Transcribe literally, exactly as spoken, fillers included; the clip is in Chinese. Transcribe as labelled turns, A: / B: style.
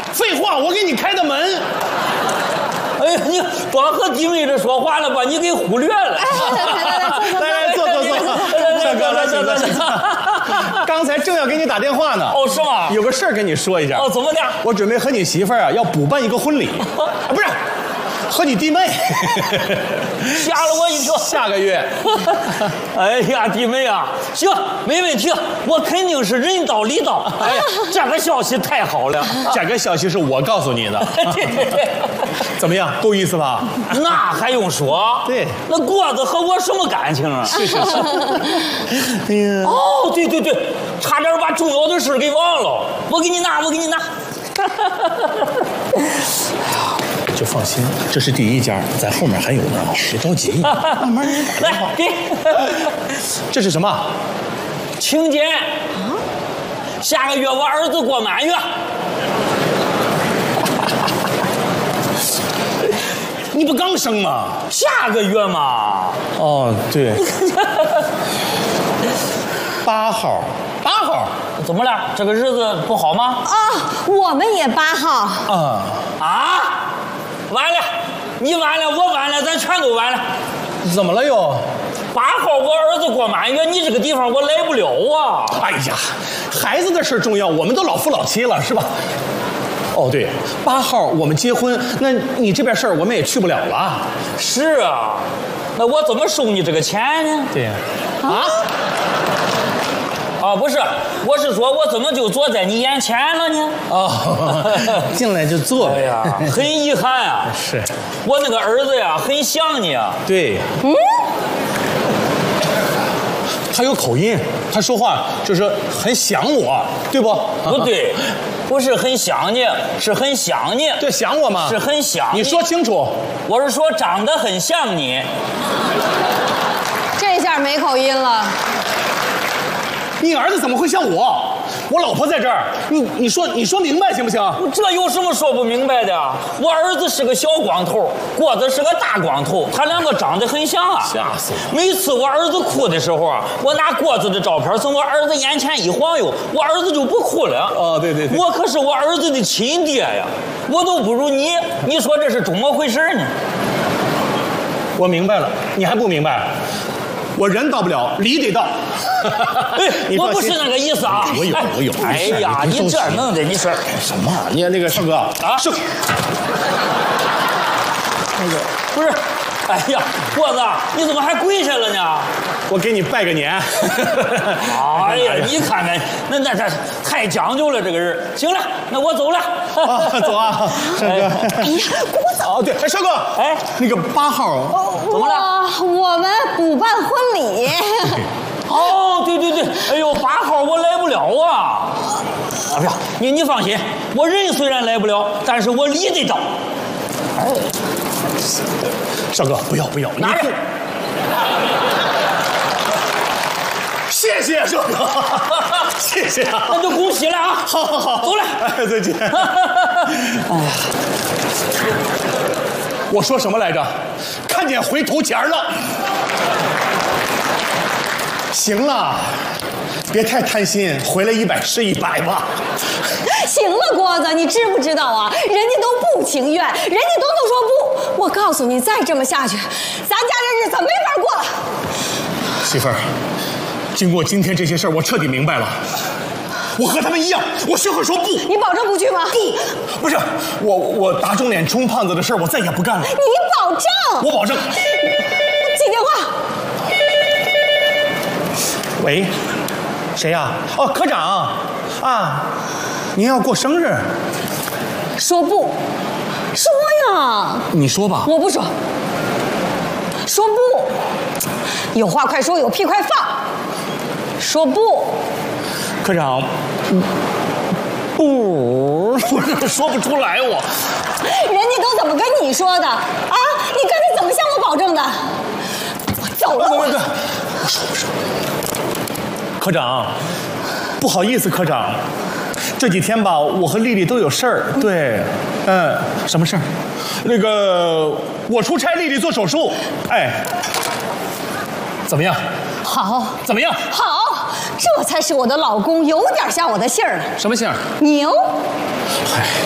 A: 废话，我给你开的门。
B: 哎呀，你光和弟妹这说话了，把你给忽略了。
A: 来来坐坐坐，帅哥来请坐请坐。刚才正要给你打电话呢。
B: 哦，是吗？
A: 有个事儿跟你说一下。
B: 哦，怎么的？
A: 我准备和你媳妇儿啊要补办一个婚礼，啊不是，和你弟妹。
B: 吓了我一跳。
A: 下个月。
B: 哎呀，弟妹啊，行，没问题，我肯定是人到礼到。哎呀，这个消息太好了。
A: 这个消息是我告诉你的。
B: 对对对。
A: 怎么样，够意思吧？
B: 那还用说？
A: 对，
B: 那郭子和我什么感情啊？
A: 是是是。哎呀，
B: 哦，对对对，差点把重要的事给忘了。我给你拿，我给你拿。
A: 就放心，这是第一家，在后面还有呢，别着急，慢慢来。
B: 来，给。
A: 这是什么？
B: 请柬。啊？下个月我儿子过满月。
A: 你不刚生吗？
B: 下个月嘛。
A: 哦，对。八号，八号，
B: 怎么了？这个日子不好吗？
C: 啊，我们也八号。
A: 啊
B: 啊！完了，你完了，我完了，咱全都完了。
A: 怎么了又？
B: 八号我儿子过满月，你这个地方我来不了啊。
A: 哎呀，孩子的事重要，我们都老夫老妻了，是吧？哦，对，八号我们结婚，那你这边事儿我们也去不了了。
B: 是啊，那我怎么收你这个钱呢？
A: 对呀。啊？
B: 啊，不是，我是说我怎么就坐在你眼前了呢？
A: 哦，进来就坐。
B: 哎呀，很遗憾啊。
A: 是。
B: 我那个儿子呀，很想你啊。
A: 对。嗯。他有口音，他说话就是很想我，对不？
B: 不对，不是很想你，是很想你。
A: 对，想我吗？
B: 是很想你。
A: 你说清楚。
B: 我是说长得很像你。
C: 这下没口音了。
A: 你儿子怎么会像我？我老婆在这儿，你你说你说明白行不行？
B: 这有什么说不明白的？我儿子是个小光头，郭子是个大光头，他两个长得很像啊！
A: 吓死我！
B: 每次我儿子哭的时候啊，我拿郭子的照片从我儿子眼前一晃悠，我儿子就不哭了。
A: 哦，对对对，
B: 我可是我儿子的亲爹呀，我都不如你，你说这是怎么回事呢？
A: 我明白了，你还不明白？我人到不了，礼得到。
B: 哎，我不是那个意思啊！
A: 我有，我有。
B: 哎呀，你这弄的，你说
A: 什么？你看那个少哥啊，是。
B: 那个不是，哎呀，郭子，你怎么还跪下了呢？
A: 我给你拜个年。
B: 哎呀，你看看，那那这太讲究了，这个人。行了，那我走了。
A: 啊，走啊，少哥。哎呀，郭子。哦，对，哎，少哥，哎，那个八号，
B: 怎么了？
C: 我们补办婚礼。
B: 哦，对对对，哎呦，八号我来不了啊！啊，不是，你你放心，我人虽然来不了，但是我礼得到。
A: 哎，少哥，不要不要，
B: 拿着。
A: 谢谢少哥，谢谢啊！
B: 那就恭喜了啊！
A: 好好好，
B: 走了，
A: 哎，再见。哎呀，我说什么来着？看见回头钱了。行了，别太贪心，回来一百是一百吧。
C: 行了，郭子，你知不知道啊？人家都不情愿，人家都能说不。我告诉你，再这么下去，咱家这日子没法过了。
A: 媳妇儿，经过今天这些事儿，我彻底明白了。我和他们一样，我学会说不。
C: 你保证不去吗？
A: 不，不是我，我打肿脸充胖子的事儿，我再也不干了。
C: 你保证？
A: 我保证。
C: 接电话。
A: 喂，谁呀？哦，科长啊，您要过生日？
C: 说不，说呀。
A: 你说吧。
C: 我不说。说不，有话快说，有屁快放。说不。
A: 科长，不，说不出来我。
C: 人家都怎么跟你说的啊？你刚才怎么向我保证的？我走了。
A: 不不不，我说不说。科长，不好意思，科长，这几天吧，我和丽丽都有事儿。对，嗯，什么事儿？那个，我出差，丽丽做手术。哎，怎么样？
C: 好。
A: 怎么样？
C: 好，这才是我的老公，有点像我的姓儿了。
A: 什么姓儿？
C: 牛。
A: 嗨，